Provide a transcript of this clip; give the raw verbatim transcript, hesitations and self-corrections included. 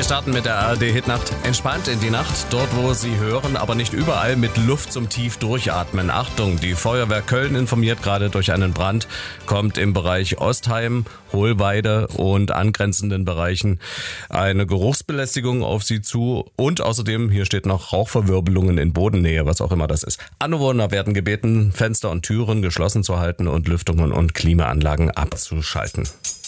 Wir starten mit der A R D-Hitnacht. Entspannt in die Nacht, dort wo Sie hören, aber nicht überall mit Luft zum tief durchatmen. Achtung, die Feuerwehr Köln informiert gerade durch einen Brand, kommt im Bereich Ostheim, Hohlweide und angrenzenden Bereichen eine Geruchsbelästigung auf Sie zu und außerdem, hier steht noch Rauchverwirbelungen in Bodennähe, was auch immer das ist. Anwohner werden gebeten, Fenster und Türen geschlossen zu halten und Lüftungen und Klimaanlagen abzuschalten.